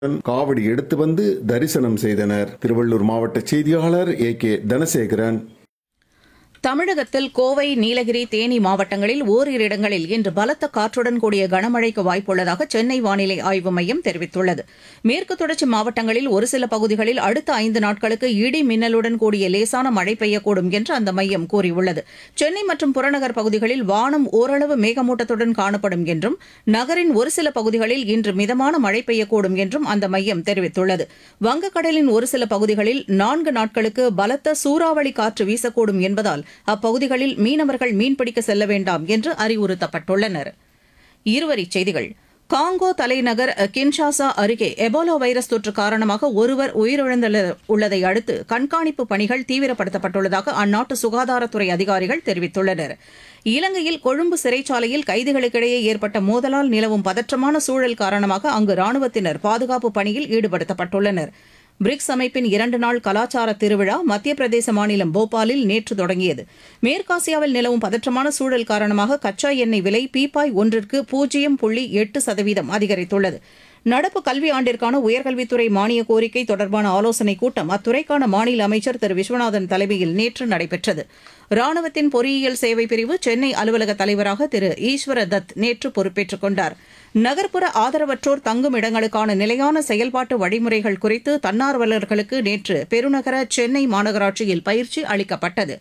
காவடி எடுத்து வந்து தரிசனம் செய்தனர். திருவள்ளூர் மாவட்ட செய்தியாளர் கே தனசேகரன். தமிழகத்தில் கோவை, நீலகிரி, தேனி மாவட்டங்களில் ஓரிரு இடங்களில் இன்று பலத்த காற்றுடன் கூடிய கனமழைக்கு வாய்ப்புள்ளதாக சென்னை வானிலை ஆய்வு மையம் தெரிவித்துள்ளது. மேற்கு தொடர்ச்சி மாவட்டங்களில் ஒரு சில பகுதிகளில் அடுத்த 5 நாட்களுக்கு இடி மின்னலுடன் கூடிய லேசான மழை பெய்யக்கூடும் என்று அந்த மையம் கூறியுள்ளது. சென்னை மற்றும் புறநகர் பகுதிகளில் வானம் ஓரளவு மேகமூட்டத்துடன் காணப்படும் என்றும், நகரின் ஒரு சில பகுதிகளில் இன்று மிதமான மழை பெய்யக்கூடும் என்றும் அந்த மையம் தெரிவித்துள்ளது. வங்கக்கடலின் ஒரு சில பகுதிகளில் 4 நாட்களுக்கு பலத்த சூறாவளி காற்று வீசக்கூடும் என்பதால் அப்பகுதிகளில் மீனவர்கள் மீன்பிடிக்க செல்ல வேண்டாம் என்று அறிவுறுத்தப்பட்டுள்ளனர். இருவரிச் செய்திகள். காங்கோ தலைநகர் கின்ஷாசா அருகே எபோலா வைரஸ் தொற்று காரணமாக ஒருவர் உயிரிழந்துள்ளதை அடுத்து கண்காணிப்பு பணிகள் தீவிரப்படுத்தப்பட்டுள்ளதாக அந்நாட்டு சுகாதாரத்துறை அதிகாரிகள் தெரிவித்துள்ளனர். இலங்கையில் கொழும்பு சிறைச்சாலையில் கைதிகளுக்கிடையே ஏற்பட்ட மோதலால் நிலவும் பதற்றமான சூழல் காரணமாக அங்கு ராணுவத்தினர் பாதுகாப்பு பணியில் ஈடுபடுத்தப்பட்டுள்ளனர். பிரிக்ஸ் அமைப்பின் 2 நாள் கலாச்சார திருவிழா மத்திய பிரதேச மாநிலம் போபாலில் நேற்று தொடங்கியது. மேற்காசியாவில் நிலவும் பதற்றமான சூழல் காரணமாக கச்சா எண்ணெய் விலை பீப்பாய் ஒன்றிற்கு 0.8% அதிகரித்துள்ளது. நடப்பு கல்வி ஆண்டிற்கான உயர்கல்வித்துறை மானிய கோரிக்கை தொடர்பான ஆலோசனைக் கூட்டம் அத்துறைக்கான மாநில அமைச்சர் திரு விஸ்வநாதன் தலைமையில் நேற்று நடைபெற்றது. ராணுவத்தின் பொறியியல் சேவை பிரிவு சென்னை அலுவலக தலைவராக திரு ஈஸ்வர தத் நேற்று பொறுப்பேற்றுக் கொண்டார். நகர்ப்புற ஆதரவற்றோர் தங்கும் இடங்களுக்கான நிலையான செயல்பாட்டு வழிமுறைகள் குறித்து தன்னார்வலர்களுக்கு நேற்று பெருநகர சென்னை மாநகராட்சியில் பயிற்சி அளிக்கப்பட்டது.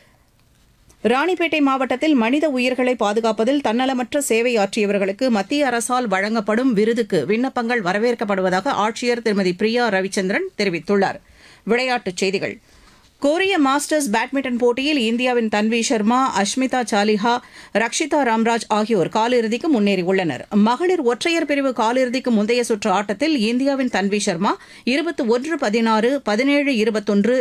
ராணிப்பேட்டை மாவட்டத்தில் மனித உயிர்களை பாதுகாப்பதில் தன்னலமற்ற சேவையாற்றியவர்களுக்கு மத்திய அரசால் வழங்கப்படும் விருதுக்கு விண்ணப்பங்கள் வரவேற்கப்படுவதாக ஆட்சியர் திருமதி பிரியா ரவிச்சந்திரன் தெரிவித்துள்ளார். விளையாட்டுச் செய்திகள். கொரிய மாஸ்டர்ஸ் பேட்மிண்டன் போட்டியில் இந்தியாவின் தன்வி சர்மா, அஷ்மிதா சாலிஹா, ரக்ஷிதா ராம்ராஜ் ஆகியோர் காலிறுதிக்கு முன்னேறியுள்ளனர். மகளிர் ஒற்றையர் பிரிவு காலிறுதிக்கு முந்தைய சுற்று ஆட்டத்தில் இந்தியாவின் தன்வி சர்மா 21-16, 17-21,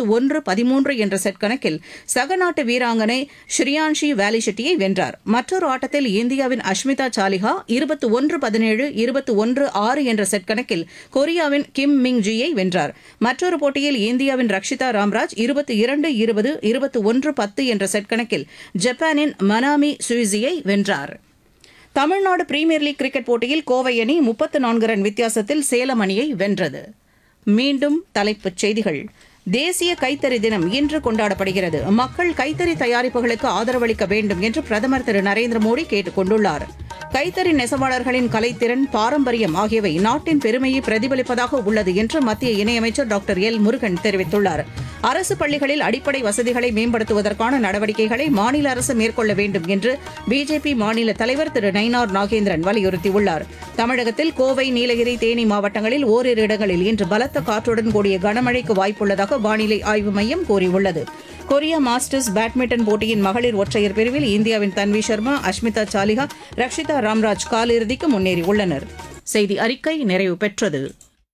21-13 என்ற செட் கணக்கில் சகநாட்டு வீராங்கனை ஸ்ரீயான்ஷி வேலிஷெட்டியை வென்றார். மற்றொரு ஆட்டத்தில் இந்தியாவின் அஷ்மிதா சாலிஹா 21-17, 21-6 என்ற செட் கணக்கில் கொரியாவின் கிம் மிங் ஜியை வென்றார். மற்றொரு போட்டியில் இந்தியாவின் ரக்ஷிதா ராம்ராஜ் 22-20, 21-10 என்ற செட் கணக்கில் ஜப்பானின் மனாமி சுயிசியை வென்றார். தமிழ்நாடு பிரீமியர் லீக் கிரிக்கெட் போட்டியில் கோவை அணி 34 ரன் வித்தியாசத்தில் சேலம் அணியை வென்றது. மீண்டும் தலைப்புச் செய்திகள். தேசிய கைத்தறி தினம் இன்று கொண்டாடப்படுகிறது. மக்கள் கைத்தறி தயாரிப்புகளுக்கு ஆதரவளிக்க வேண்டும் என்று பிரதமர் திரு நரேந்திர மோடி கேட்டுக் கொண்டுள்ளார். கைத்தறி நெசவாளர்களின் கலைத்திறன், பாரம்பரியம் ஆகியவை நாட்டின் பெருமையை பிரதிபலிப்பதாக உள்ளது என்று மத்திய இணையமைச்சர் டாக்டர் எல் முருகன் தெரிவித்துள்ளார். அரசு பள்ளிகளில் அடிப்படை வசதிகளை மேம்படுத்துவதற்கான நடவடிக்கைகளை மாநில அரசு மேற்கொள்ள வேண்டும் என்று பிஜேபி மாநில தலைவர் திரு நயினார் நாகேந்திரன் வலியுறுத்தியுள்ளார். தமிழகத்தில் கோவை, நீலகிரி, தேனி மாவட்டங்களில் ஓரிரு இடங்களில் இன்று பலத்த காற்றுடன் கூடிய கனமழைக்கு வாய்ப்புள்ளதாக வானிலை ஆய்வு மையம் கூறியுள்ளது. கொரிய மாஸ்டர்ஸ் பேட்மிண்டன் போட்டியின் மகளிர் ஒற்றையர் பிரிவில் இந்தியாவின் தன்வி சர்மா, அஷ்மிதா சாலிஹா, ரக்ஷிதா ராம்ராஜ் காலிறுதிக்கு முன்னேறியுள்ளனர். செய்தி அறிக்கை நிறைவு பெற்றது.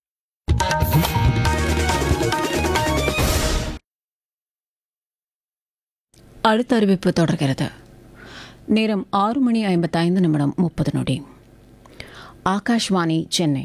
அடுத்த அறிவிப்பு தொடர்கிறது. நேரம் 6:55 30. ஆகாஷ்வாணி சென்னை.